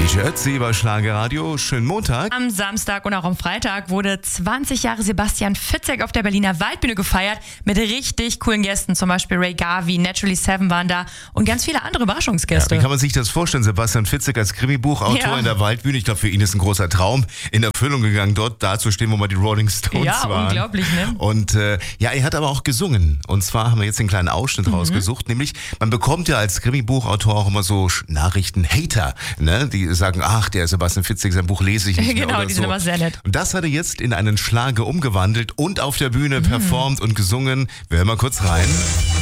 DJ Ötzi bei Schlagerradio. Schönen Montag. Am Samstag und auch am Freitag wurde 20 Jahre Sebastian Fitzek auf der Berliner Waldbühne gefeiert mit richtig coolen Gästen. Zum Beispiel Ray Garvey, Naturally Seven waren da und ganz viele andere Überraschungsgäste. Ja, wie kann man sich das vorstellen? Sebastian Fitzek als Krimi-Buchautor in der Waldbühne. Ich glaube, für ihn ist ein großer Traum in Erfüllung gegangen, dort dazustehen, wo mal die Rolling Stones waren. Ja, unglaublich, ne? Und er hat aber auch gesungen. Und zwar haben wir jetzt einen kleinen Ausschnitt rausgesucht. Nämlich, man bekommt ja als Krimi-Buchautor auch immer so Nachrichten-Hater, ne? Die sagen, ach, der Sebastian Fitzek, sein Buch lese ich nicht mehr Genau, oder die so. sind immer sehr nett. Und das hat er jetzt in einen Schlager umgewandelt und auf der Bühne performt und gesungen. Wir hören mal kurz rein.